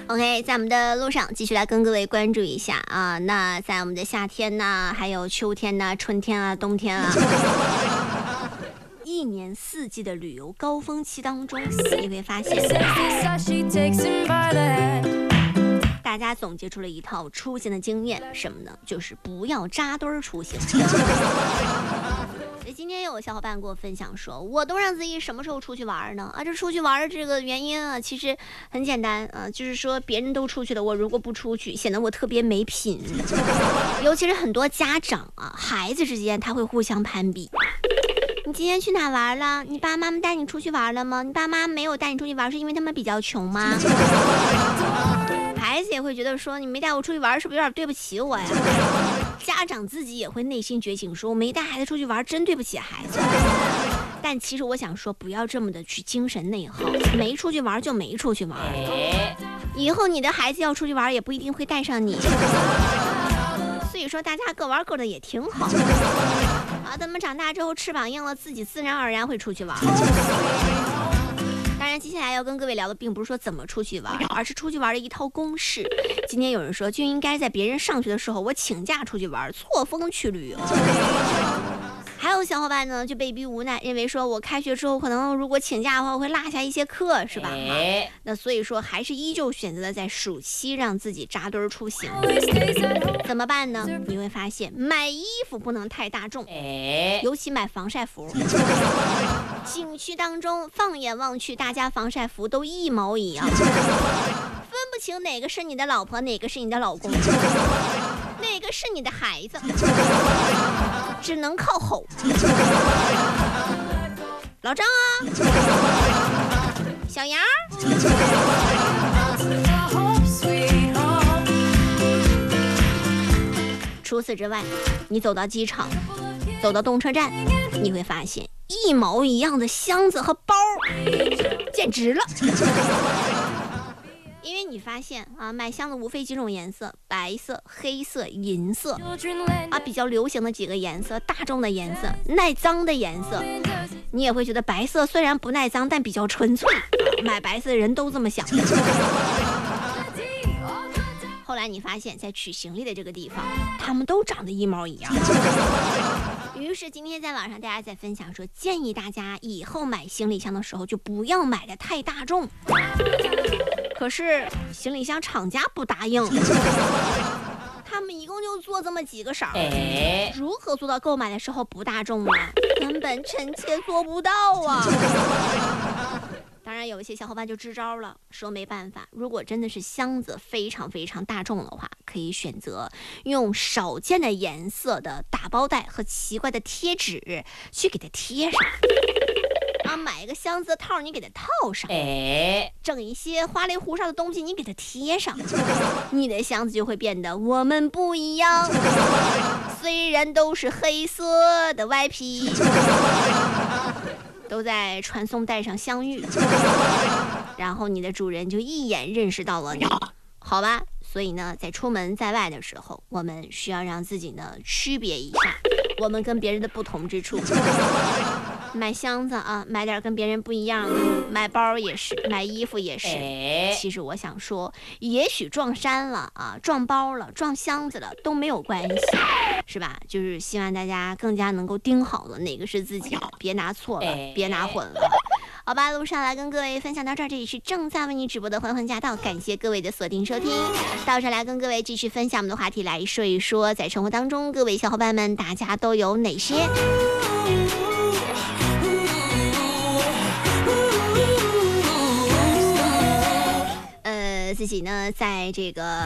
OK， 在我们的路上继续来跟各位关注一下啊。那在我们的夏天呢，还有秋天呢，春天啊，冬天啊，一年四季的旅游高峰期当中，你会发现，大家总结出了一套出行的经验，什么呢？就是不要扎堆出行。今天有小伙伴给我分享说，我都让自己什么时候出去玩呢？这出去玩这个原因啊，其实很简单啊，就是说别人都出去了，我如果不出去，显得我特别没品。尤其是很多家长啊，孩子之间他会互相攀比。你今天去哪玩了？你爸妈妈带你出去玩了吗？你爸妈没有带你出去玩，是因为他们比较穷吗？孩子也会觉得说，你没带我出去玩，是不是有点对不起我呀？家长自己也会内心觉醒，说我没带孩子出去玩，真对不起孩子。但其实我想说，不要这么的去精神内耗，没出去玩就没出去玩，以后你的孩子要出去玩也不一定会带上你。所以说大家各玩各的也挺好啊。等们长大之后翅膀硬了，自己自然而然会出去玩。当然接下来要跟各位聊的并不是说怎么出去玩，而是出去玩的一套公式。今天有人说就应该在别人上学的时候我请假出去玩，错峰去旅游。还有小伙伴呢就被逼无奈，认为说我开学之后可能如果请假的话我会落下一些课，是吧？那所以说还是依旧选择了在暑期让自己扎堆出行。怎么办呢？你会发现买衣服不能太大众，尤其买防晒服。景区当中放眼望去，大家防晒服都一毛一样，分不清哪个是你的老婆，哪个是你的老公，哪个是你的孩子，只能靠吼。老张啊，小杨，除此之外，你走到机场，走到动车站，你会发现一毛一样的箱子和包，简直了。因为你发现啊，买箱子无非几种颜色，白色、黑色、银色啊，比较流行的几个颜色，大众的颜色，耐脏的颜色。你也会觉得白色虽然不耐脏，但比较纯粹，买白色的人都这么想。后来你发现在取行李的这个地方，他们都长得一毛一样。于是今天在网上大家在分享说，建议大家以后买行李箱的时候就不要买的太大众。可是行李箱厂家不答应，他们一共就做这么几个色儿，如何做到购买的时候不大众呢？根本臣妾做不到啊。当然有一些小伙伴就支招了，说没办法，如果真的是箱子非常非常大众的话，可以选择用少见的颜色的打包袋和奇怪的贴纸去给它贴上啊，买一个箱子的套你给它套上，整一些花里胡哨的东西你给它贴上，你的箱子就会变得我们不一样，虽然都是黑色的外皮，都在传送带上相遇，然后你的主人就一眼认识到了你，好吧？所以呢，在出门在外的时候，我们需要让自己呢区别一下我们跟别人的不同之处。买箱子啊，买点跟别人不一样的，买包也是，买衣服也是。其实我想说，也许撞衫了啊，撞包了，撞箱子了都没有关系，是吧？就是希望大家更加能够盯好了哪个是自己，别拿错了，别拿混了。好吧，路上来跟各位分享到这儿，这里是正在为你直播的欢欢驾到，感谢各位的锁定收听。到这儿来跟各位继续分享我们的话题，来说一说在生活当中各位小伙伴们大家都有哪些自己呢在这个